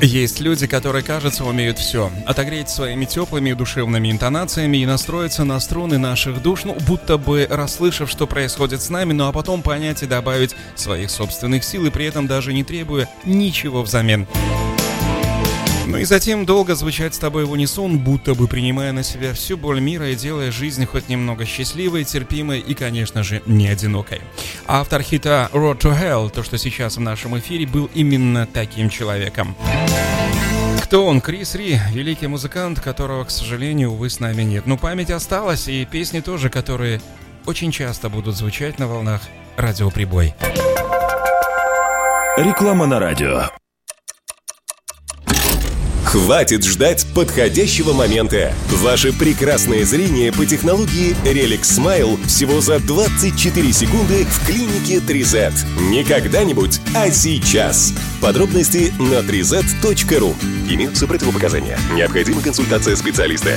Есть люди, которые, кажется, умеют все. Отогреть своими теплыми и душевными интонациями и настроиться на струны наших душ, будто бы расслышав, что происходит с нами, а потом понять и добавить своих собственных сил, и при этом даже не требуя ничего взамен. И затем долго звучать с тобой в унисон, будто бы принимая на себя всю боль мира и делая жизнь хоть немного счастливой, терпимой и, конечно же, не одинокой. Автор хита «Road to Hell», то, что сейчас в нашем эфире, был именно таким человеком. Кто он? Крис Ри, великий музыкант, которого, к сожалению, увы, с нами нет. Но память осталась, и песни тоже, которые очень часто будут звучать на волнах Радио Прибой. Реклама на радио. Хватит ждать подходящего момента. Ваше прекрасное зрение по технологии Relic Smile всего за 24 секунды в клинике 3Z. Не когда-нибудь, а сейчас. Подробности на 3z.ru. Имеются противопоказания. Необходима консультация специалиста.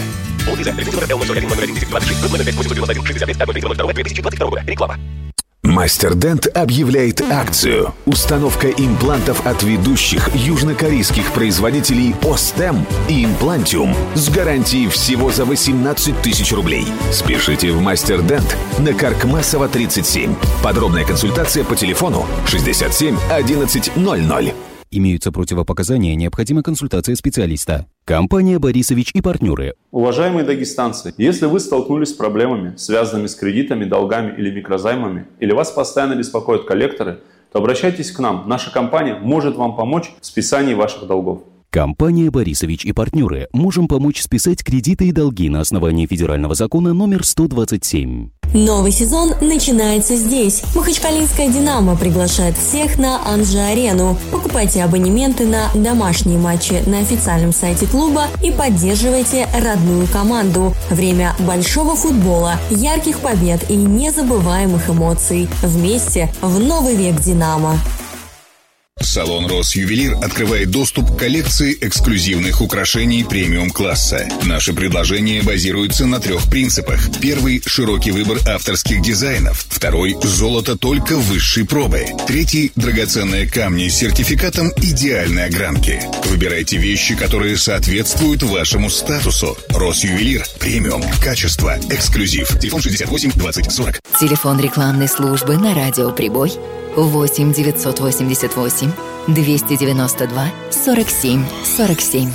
Реклама. Мастер Дент объявляет акцию. Установка имплантов от ведущих южнокорейских производителей Остем и Имплантиум с гарантией всего за 18 тысяч рублей. Спешите в Мастер Дент на Каркмасова 37. Подробная консультация по телефону 67 11 00. Имеются противопоказания, необходима консультация специалиста. Компания «Борисович и партнеры». Уважаемые дагестанцы, если вы столкнулись с проблемами, связанными с кредитами, долгами или микрозаймами, или вас постоянно беспокоят коллекторы, то обращайтесь к нам. Наша компания может вам помочь в списании ваших долгов. Компания «Борисович и партнеры». Можем помочь списать кредиты и долги на основании федерального закона номер 127. Новый сезон начинается здесь. Махачкалинская «Динамо» приглашает всех на Анжи-арену. Покупайте абонементы на домашние матчи на официальном сайте клуба и поддерживайте родную команду. Время большого футбола, ярких побед и незабываемых эмоций. Вместе в новый век «Динамо». Салон «Росювелир» открывает доступ к коллекции эксклюзивных украшений премиум-класса. Наши предложения базируются на 3 принципах. Первый – широкий выбор авторских дизайнов. Второй – золото только высшей пробы. Третий – драгоценные камни с сертификатом идеальной огранки. Выбирайте вещи, которые соответствуют вашему статусу. «Росювелир» – премиум, качество, эксклюзив. Телефон 68 20 40. Телефон рекламной службы на радио «Прибой» 8 988 292 47 47.